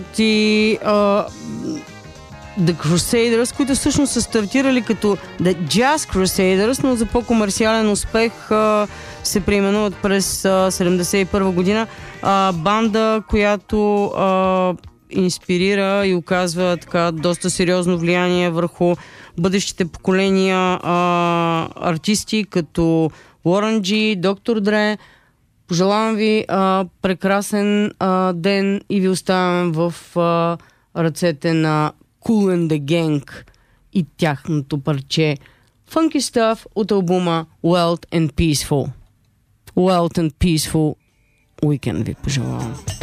И The Crusaders, които всъщност са стартирали като The Jazz Crusaders, но за по-комерциален успех се преименуват през 71 година. Банда, която инспирира и оказва така доста сериозно влияние върху бъдещите поколения артисти, като Warren G, Доктор Дре. Пожелавам ви прекрасен ден и ви оставям в ръцете на Kool and the Gang и тяхното парче Funky Stuff от албума Wild and Peaceful. Wild and Peaceful Weekend ви пожелавам.